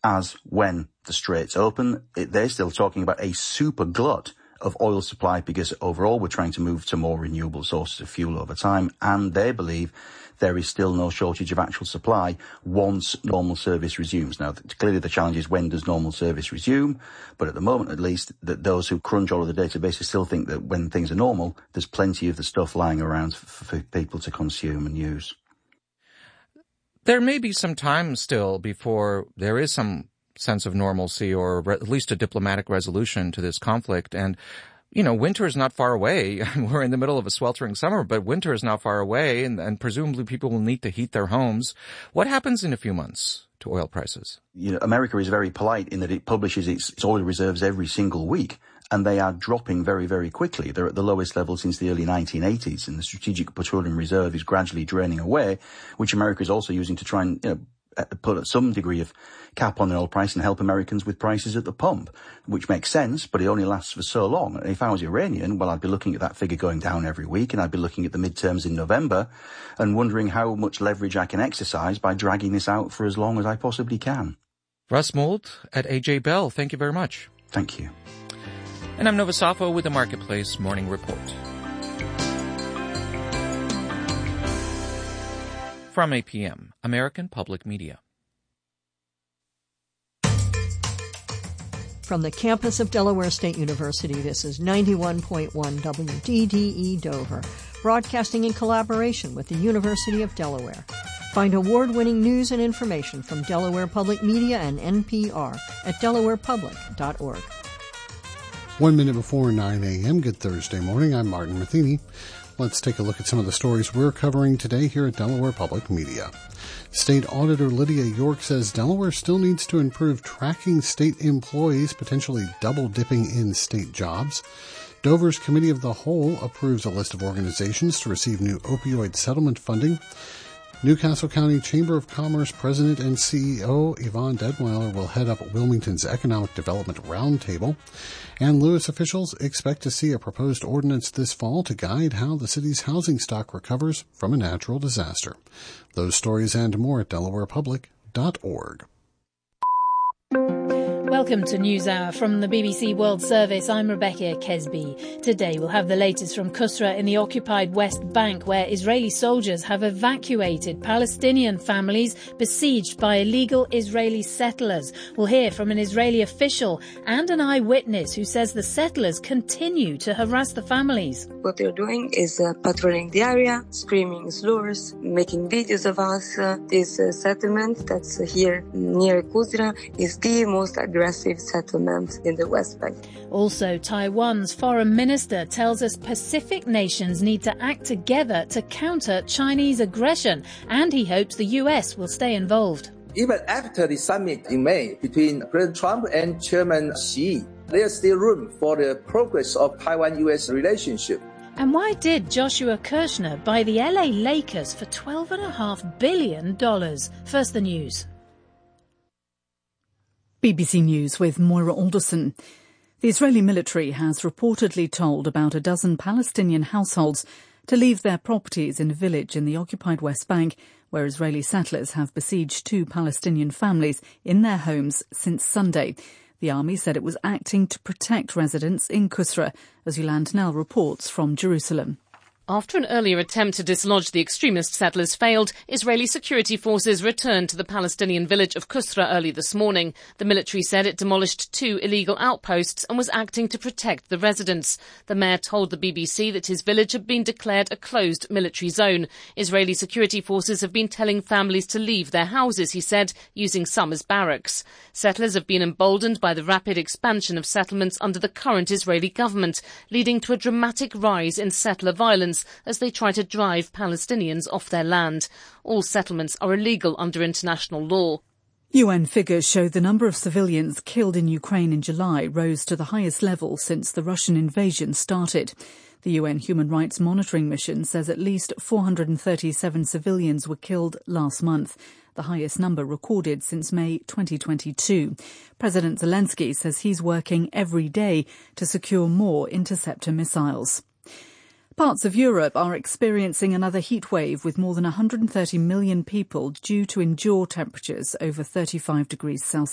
as when the Straits open. They're still talking about a super glut of oil supply because overall we're trying to move to more renewable sources of fuel over time, and they believe there is still no shortage of actual supply once normal service resumes. Now, clearly the challenge is when does normal service resume, but at the moment at least, that those who crunch all of the databases still think that when things are normal, there's plenty of the stuff lying around for people to consume and use. There may be some time still before there is some sense of normalcy or at least a diplomatic resolution to this conflict. And, winter is not far away. We're in the middle of a sweltering summer, but winter is not far away, and presumably people will need to heat their homes. What happens in a few months to oil prices? America is very polite in that it publishes its oil reserves every single week, and they are dropping very, very quickly. They're at the lowest level since the early 1980s, and the Strategic Petroleum Reserve is gradually draining away, which America is also using to try and, put some degree of cap on the oil price and help Americans with prices at the pump, which makes sense, but it only lasts for so long. And if I was Iranian, well, I'd be looking at that figure going down every week, and I'd be looking at the midterms in November and wondering how much leverage I can exercise by dragging this out for as long as I possibly can. Russ Mould at AJ Bell, thank you very much. Thank you. And I'm Nova Safo with the Marketplace Morning Report. From APM, American Public Media. From the campus of Delaware State University, this is 91.1 WDDE Dover, broadcasting in collaboration with the University of Delaware. Find award-winning news and information from Delaware Public Media and NPR at delawarepublic.org. 1 minute before 9 a.m. Good Thursday morning. I'm Martin Matheny. Let's take a look at some of the stories we're covering today here at Delaware Public Media. State Auditor Lydia York says Delaware still needs to improve tracking state employees potentially double-dipping in state jobs. Dover's Committee of the Whole approves a list of organizations to receive new opioid settlement funding. Newcastle County Chamber of Commerce President and CEO Yvonne Detweiler will head up Wilmington's Economic Development Roundtable. And Lewis officials expect to see a proposed ordinance this fall to guide how the city's housing stock recovers from a natural disaster. Those stories and more at delawarepublic.org. Welcome to NewsHour from the BBC World Service. I'm Rebecca Kesby. Today we'll have the latest from Qusra in the occupied West Bank, where Israeli soldiers have evacuated Palestinian families besieged by illegal Israeli settlers. We'll hear from an Israeli official and an eyewitness who says the settlers continue to harass the families. What they're doing is patrolling the area, screaming slurs, making videos of us. This settlement that's here near Qusra is the most aggressive settlement in the West Bank. Also, Taiwan's foreign minister tells us Pacific nations need to act together to counter Chinese aggression, and he hopes the US will stay involved. Even after the summit in May between President Trump and Chairman Xi, there's still room for the progress of Taiwan-US relationship. And why did Joshua Kirshner buy the LA Lakers for $12.5 billion? First, the news. BBC News with Moira Alderson. The Israeli military has reportedly told about a dozen Palestinian households to leave their properties in a village in the occupied West Bank, where Israeli settlers have besieged two Palestinian families in their homes since Sunday. The army said it was acting to protect residents in Qusra, as Yolande Nell reports from Jerusalem. After an earlier attempt to dislodge the extremist settlers failed, Israeli security forces returned to the Palestinian village of Qusra early this morning. The military said it demolished two illegal outposts and was acting to protect the residents. The mayor told the BBC that his village had been declared a closed military zone. Israeli security forces have been telling families to leave their houses, he said, using some as barracks. Settlers have been emboldened by the rapid expansion of settlements under the current Israeli government, leading to a dramatic rise in settler violence as they try to drive Palestinians off their land. All settlements are illegal under international law. UN figures show the number of civilians killed in Ukraine in July rose to the highest level since the Russian invasion started. The UN Human Rights Monitoring Mission says at least 437 civilians were killed last month, the highest number recorded since May 2022. President Zelensky says he's working every day to secure more interceptor missiles. Parts of Europe are experiencing another heat wave with more than 130 million people due to endure temperatures over 35 degrees Celsius.